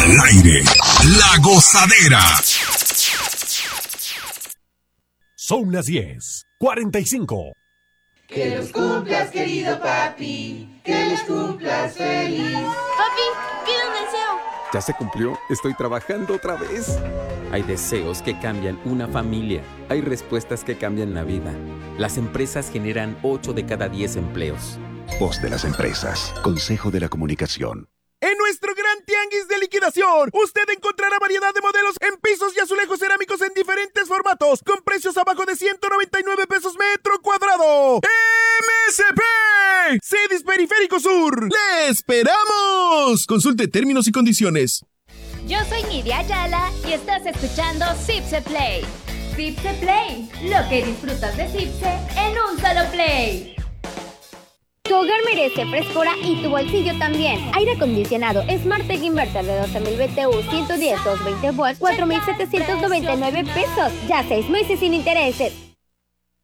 Al aire, La Gozadera. Son las 10:45. Que los cumplas, querido papi, que los cumplas feliz. Papi, pide un deseo. ¿Ya se cumplió? Estoy trabajando otra vez. Hay deseos que cambian una familia. Hay respuestas que cambian la vida. Las empresas generan 8 de cada 10 empleos. Voz de las empresas. Consejo de la Comunicación. En nuestro gran tianguis de liquidación, usted encontrará variedad de modelos en pisos y azulejos cerámicos en diferentes formatos, con precios abajo de 199 pesos metro cuadrado. ¡MSP! Cedis Periférico Sur. ¡Le esperamos! Consulte términos y condiciones. Yo soy Nidia Ayala y estás escuchando Zipse Play. Zipse Play, lo que disfrutas de Zipse en un solo play. Tu hogar merece frescura y tu bolsillo también. Aire acondicionado Smartec Inverter de 12.000 BTU, 110, 220 volts, 4.799 pesos. Ya 6 meses sin intereses.